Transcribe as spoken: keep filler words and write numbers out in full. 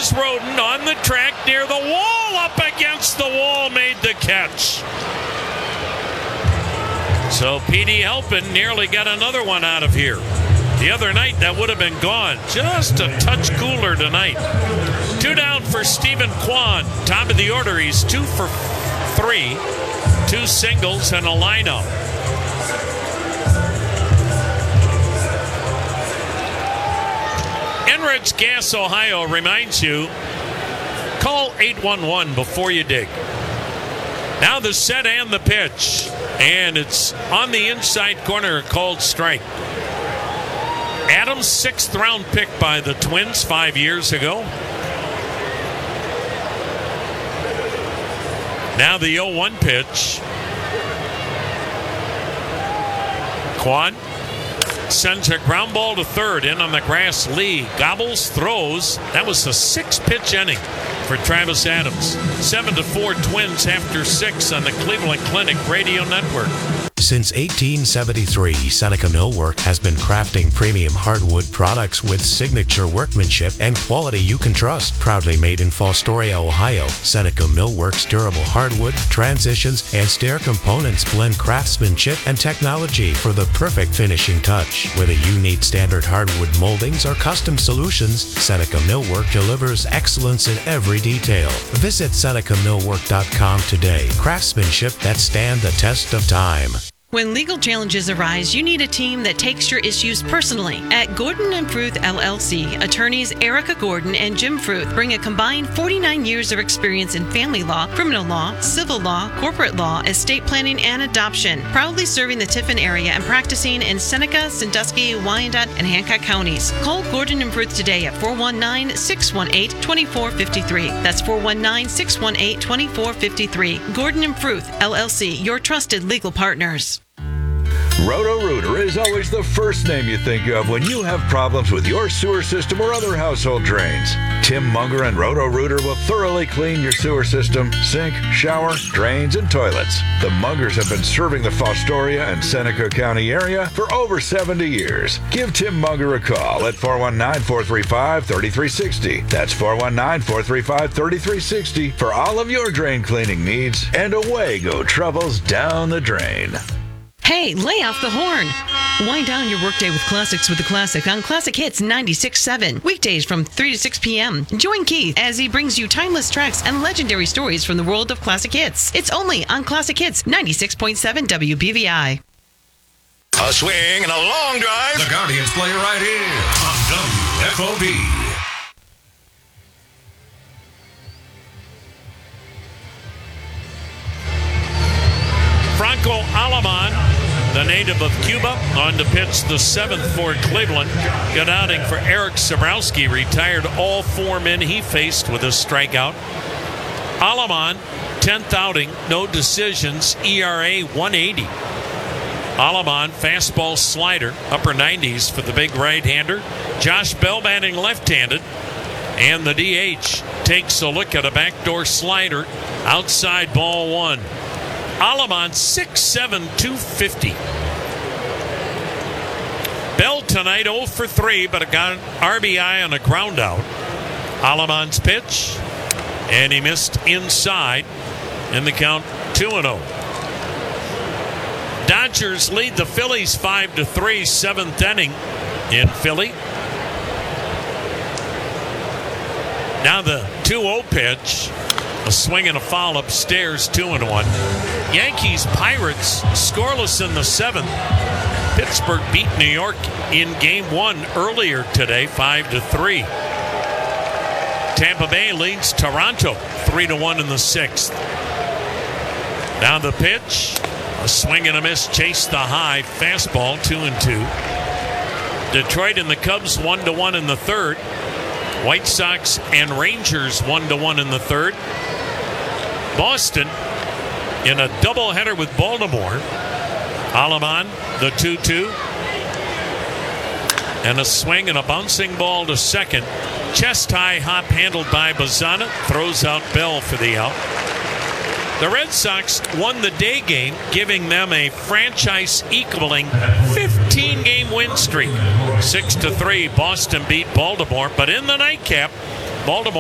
is Roden on the track near the wall, up against the wall, made the catch. So Petey Halpin nearly got another one out of here. The other night, that would have been gone. Just a touch cooler tonight. Two down for Stephen Kwan. Top of the order, he's two for three. Two singles and a lineup. Enrich Gas Ohio reminds you, call eight one one before you dig. Now the set and the pitch. And it's on the inside corner, called strike. Adams, sixth round pick by the Twins five years ago. Now the oh one pitch. Kwan sends a ground ball to third. In on the grass, Lee gobbles, throws. That was a six-pitch inning for Travis Adams. Seven to four Twins after six on the Cleveland Clinic Radio Network. Since eighteen seventy-three, Seneca Millwork has been crafting premium hardwood products with signature workmanship and quality you can trust. Proudly made in Fostoria, Ohio, Seneca Millwork's durable hardwood, transitions, and stair components blend craftsmanship and technology for the perfect finishing touch. Whether you need standard hardwood moldings or custom solutions, Seneca Millwork delivers excellence in every detail. Visit Seneca Millwork dot com today. Craftsmanship that stand the test of time. When legal challenges arise, you need a team that takes your issues personally. At Gordon and Fruth L L C, attorneys Erica Gordon and Jim Fruth bring a combined forty-nine years of experience in family law, criminal law, civil law, corporate law, estate planning, and adoption. Proudly serving the Tiffin area and practicing in Seneca, Sandusky, Wyandotte, and Hancock counties. Call Gordon and Fruth today at four one nine, six one eight, two four five three. That's four one nine, six one eight, two four five three. Gordon and Fruth L L C, your trusted legal partners. Roto-Rooter is always the first name you think of when you have problems with your sewer system or other household drains. Tim Munger and Roto-Rooter will thoroughly clean your sewer system, sink, shower, drains, and toilets. The Mungers have been serving the Fostoria and Seneca County area for over seventy years. Give Tim Munger a call at four one nine, four three five, three three six zero. That's four one nine, four three five, three three six zero for all of your drain cleaning needs, and away go troubles down the drain. Hey, lay off the horn. Wind down your workday with classics with the classic on Classic Hits ninety-six point seven. Weekdays from three to six p.m. Join Keith as he brings you timeless tracks and legendary stories from the world of classic hits. It's only on Classic Hits ninety-six point seven W B V I. A swing and a long drive. The Guardians play right here on W F O B. Franco Aleman, the native of Cuba, on to pitch the seventh for Cleveland. Good outing for Eric Sabrowski, retired all four men he faced with a strikeout. Aleman, tenth outing, no decisions, E R A one eighty. Aleman, fastball slider, upper nineties for the big right-hander. Josh Bell batting left-handed. And the D H takes a look at a backdoor slider, outside ball one. Aleman, six seven, two fifty. Bell tonight oh for three, but got an R B I on a ground out. Aleman's pitch, and he missed inside in the count two and oh. Dodgers lead the Phillies five to three, seventh inning in Philly. Now the two oh pitch. A swing and a foul upstairs, two and one. Yankees, Pirates, scoreless in the seventh. Pittsburgh beat New York in game one earlier today, five to three. Tampa Bay leads Toronto, three to one in the sixth. Now the pitch, a swing and a miss, chase the high, fastball, two and two. Detroit and the Cubs, one to one in the third. White Sox and Rangers, one to one in the third. Boston in a doubleheader with Baltimore. Aleman, the two two. And a swing and a bouncing ball to second. Chest high hop handled by Bazzana. Throws out Bell for the out. The Red Sox won the day game, giving them a franchise-equaling fifteen-game win streak. Six to three, Boston beat Baltimore. But in the nightcap, Baltimore